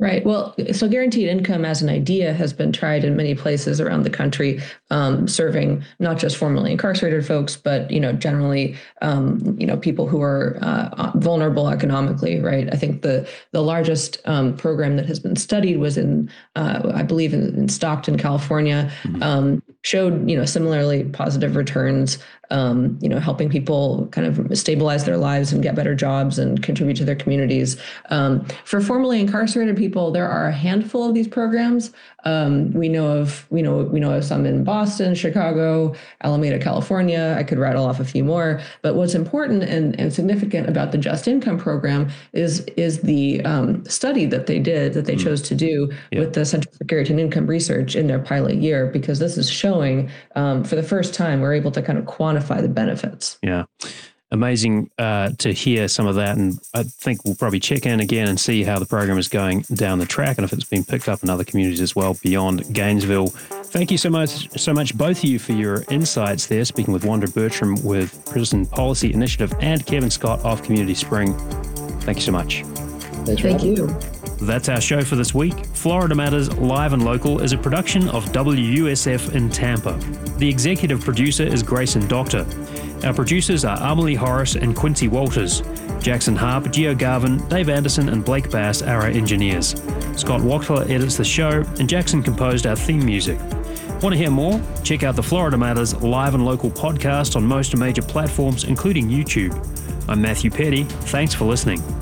Right. Well, so guaranteed income as an idea has been tried in many places around the country, serving not just formerly incarcerated folks, but generally, people who are vulnerable economically. Right. I think the largest program that has been studied was I believe, in Stockton, California. Showed similarly positive returns. Helping people kind of stabilize their lives and get better jobs and contribute to their communities. For formerly incarcerated people, there are a handful of these programs. We know of some in Boston, Chicago, Alameda, California. I could rattle off a few more. But what's important and significant about the Just Income program is the study that they chose to do with the Center for Guaranteed Income Research in their pilot year, because this is showing for the first time we're able to kind of quantify the benefits. Yeah. Amazing to hear some of that, and I think we'll probably check in again and see how the program is going down the track and if it's been picked up in other communities as well beyond Gainesville. Thank you so much, both of you, for your insights there, speaking with Wanda Bertram with Prison Policy Initiative and Kevin Scott of Community Spring. Thank you so much. Thank you. That's our show for this week. Florida Matters Live and Local is a production of WUSF in Tampa. The executive producer is Grayson Doctor. Our producers are Amelie Horace and Quincy Walters. Jackson Harp, Gio Garvin, Dave Anderson and Blake Bass are our engineers. Scott Wachtler edits the show, and Jackson composed our theme music. Want to hear more? Check out the Florida Matters Live and Local podcast on most major platforms, including YouTube. I'm Matthew Petty. Thanks for listening.